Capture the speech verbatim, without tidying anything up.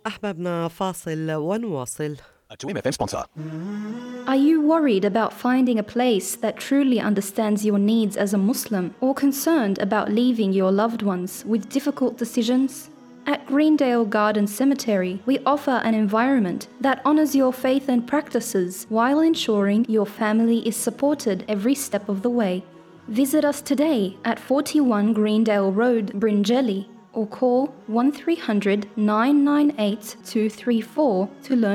أحببنا فاصل ونواصل. A two M F M sponsor. Are you worried about finding a place that truly understands your needs as a Muslim, or concerned about leaving your loved ones with difficult decisions? At Greendale Garden Cemetery, we offer an environment that honors your faith and practices while ensuring your family is supported every step of the way. Visit us today at forty-one Greendale Road, Bringelly, or call one three hundred, nine nine eight, two three four to learn